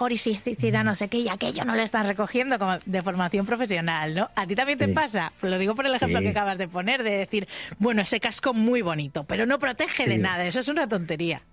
mejor y si hiciera no sé qué y aquello no lo estás recogiendo como de formación profesional, ¿no? ¿A ti también te pasa? Lo digo por el ejemplo que acabas de poner, de decir, bueno, ese casco muy bonito, pero no protege de nada, eso es una tontería.